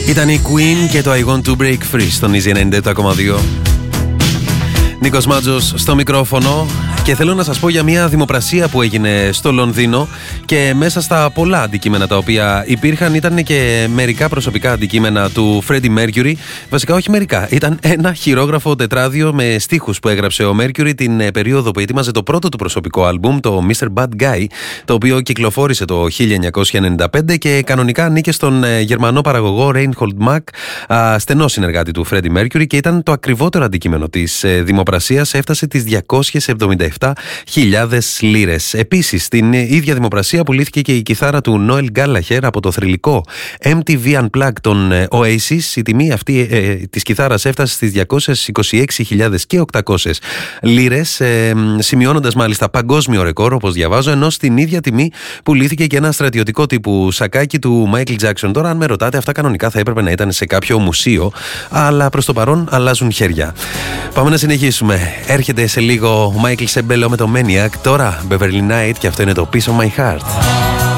Ήταν η Queen και το I Want to Break Free στον Easy 97,2. Νίκος Μάτζος στο μικρόφωνο και θέλω να σας πω για μια δημοπρασία που έγινε στο Λονδίνο και μέσα στα πολλά αντικείμενα τα οποία υπήρχαν ήταν και μερικά προσωπικά αντικείμενα του Freddie Mercury. Βασικά όχι μερικά, ήταν ένα χειρόγραφο τετράδιο με στίχους που έγραψε ο Mercury την περίοδο που ετοίμαζε το πρώτο του προσωπικό άλμπουμ, το Mr. Bad Guy, το οποίο κυκλοφόρησε το 1995 και κανονικά ανήκε στον γερμανό παραγωγό Reinhold Mack, στενό συνεργάτη του Freddie Mercury, και ήταν το ακριβότερο αντικείμενο της δημοπρασίας, έφτασε τις 277.000 λίρες. Επίσης, στην ίδια δημοπρασία πουλήθηκε και η κιθάρα του Noel Gallagher από το θρυλικό MTV Unplugged των Oasis. Η τιμή αυτή της κιθάρας έφτασε στις 226.800 λίρες, σημειώνοντας μάλιστα παγκόσμιο ρεκόρ, όπως διαβάζω, ενώ στην ίδια τιμή πουλήθηκε και ένα στρατιωτικό τύπου σακάκι του Michael Jackson. Τώρα, αν με ρωτάτε, αυτά κανονικά θα έπρεπε να ήταν σε κάποιο μουσείο, αλλά προς το παρόν αλλάζουν χέρια. Πάμε να συνεχίσουμε. Έρχεται σε λίγο ο Michael Sembello με το Maniac. Τώρα Beverly Knight και αυτό είναι το Piece of My Heart.